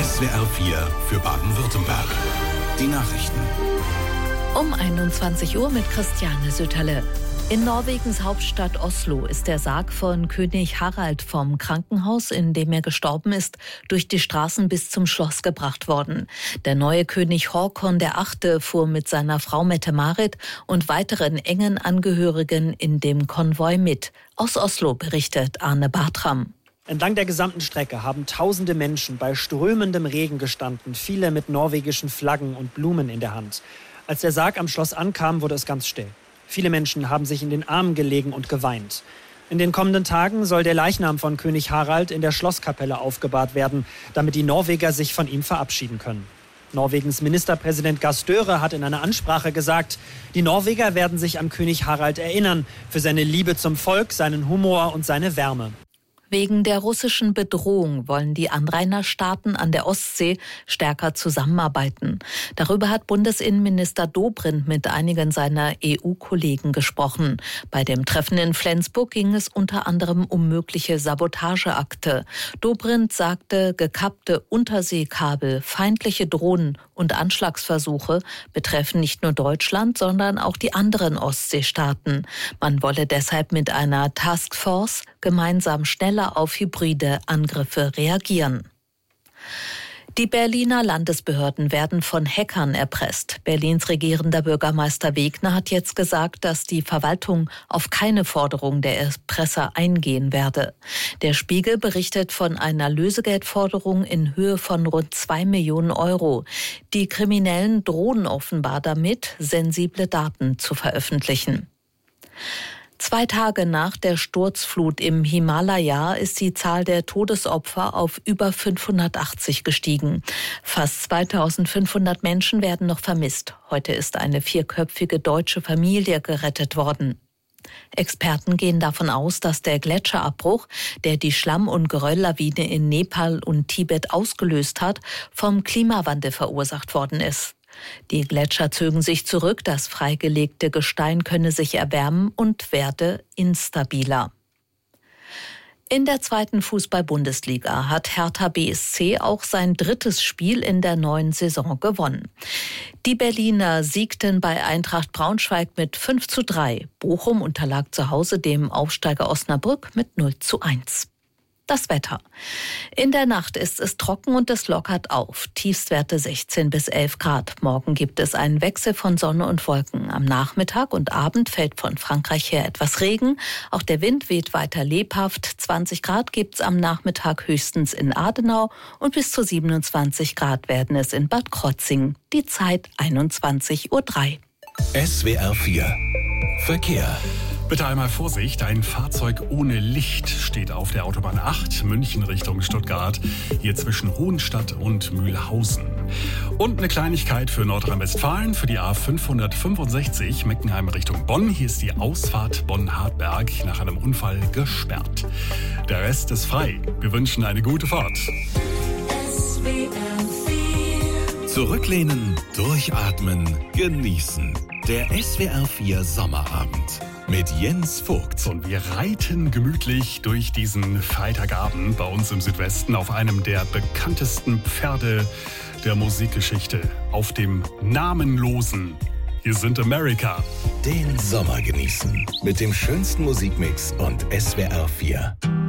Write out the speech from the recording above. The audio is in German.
SWR 4 für Baden-Württemberg. Die Nachrichten. Um 21 Uhr mit Christiane Sütterle. In Norwegens Hauptstadt Oslo ist der Sarg von König Harald vom Krankenhaus, in dem er gestorben ist, durch die Straßen bis zum Schloss gebracht worden. Der neue König Håkon VIII. Fuhr mit seiner Frau Mette-Marit und weiteren engen Angehörigen in dem Konvoi mit. Aus Oslo berichtet Arne Bartram. Entlang der gesamten Strecke haben tausende Menschen bei strömendem Regen gestanden, viele mit norwegischen Flaggen und Blumen in der Hand. Als der Sarg am Schloss ankam, wurde es ganz still. Viele Menschen haben sich in den Armen gelegen und geweint. In den kommenden Tagen soll der Leichnam von König Harald in der Schlosskapelle aufgebahrt werden, damit die Norweger sich von ihm verabschieden können. Norwegens Ministerpräsident Gahr Støre hat in einer Ansprache gesagt, die Norweger werden sich an König Harald erinnern, für seine Liebe zum Volk, seinen Humor und seine Wärme. Wegen der russischen Bedrohung wollen die Anrainerstaaten an der Ostsee stärker zusammenarbeiten. Darüber hat Bundesinnenminister Dobrindt mit einigen seiner EU-Kollegen gesprochen. Bei dem Treffen in Flensburg ging es unter anderem um mögliche Sabotageakte. Dobrindt sagte, gekappte Unterseekabel, feindliche Drohnen und Anschlagsversuche betreffen nicht nur Deutschland, sondern auch die anderen Ostseestaaten. Man wolle deshalb mit einer Taskforce gemeinsam schneller auf hybride Angriffe reagieren. Die Berliner Landesbehörden werden von Hackern erpresst. Berlins regierender Bürgermeister Wegner hat jetzt gesagt, dass die Verwaltung auf keine Forderung der Erpresser eingehen werde. Der Spiegel berichtet von einer Lösegeldforderung in Höhe von rund 2 Millionen Euro. Die Kriminellen drohen offenbar damit, sensible Daten zu veröffentlichen. 2 Tage nach der Sturzflut im Himalaya ist die Zahl der Todesopfer auf über 580 gestiegen. Fast 2500 Menschen werden noch vermisst. Heute ist eine 4-köpfige deutsche Familie gerettet worden. Experten gehen davon aus, dass der Gletscherabbruch, der die Schlamm- und Gerölllawine in Nepal und Tibet ausgelöst hat, vom Klimawandel verursacht worden ist. Die Gletscher zögen sich zurück, das freigelegte Gestein könne sich erwärmen und werde instabiler. In der 2. Fußball-Bundesliga hat Hertha BSC auch sein 3. Spiel in der neuen Saison gewonnen. Die Berliner siegten bei Eintracht Braunschweig mit 5:3. Bochum unterlag zu Hause dem Aufsteiger Osnabrück mit 0:1. Das Wetter. In der Nacht ist es trocken und es lockert auf. Tiefstwerte 16 bis 11 Grad. Morgen gibt es einen Wechsel von Sonne und Wolken. Am Nachmittag und Abend fällt von Frankreich her etwas Regen. Auch der Wind weht weiter lebhaft. 20 Grad gibt's am Nachmittag höchstens in Adenau und bis zu 27 Grad werden es in Bad Krotzing. Die Zeit 21:03 Uhr. SWR 4 Verkehr. Bitte einmal Vorsicht, ein Fahrzeug ohne Licht steht auf der Autobahn 8, München Richtung Stuttgart, hier zwischen Hohenstadt und Mühlhausen. Und eine Kleinigkeit für Nordrhein-Westfalen, für die A565 Meckenheim Richtung Bonn. Hier ist die Ausfahrt Bonn-Hartberg nach einem Unfall gesperrt. Der Rest ist frei. Wir wünschen eine gute Fahrt. Zurücklehnen, durchatmen, genießen. Der SWR 4 Sommerabend mit Jens Vogt. Und wir reiten gemütlich durch diesen Freitagabend bei uns im Südwesten auf einem der bekanntesten Pferde der Musikgeschichte, auf dem Namenlosen. Hier sind America. Den Sommer genießen mit dem schönsten Musikmix und SWR 4.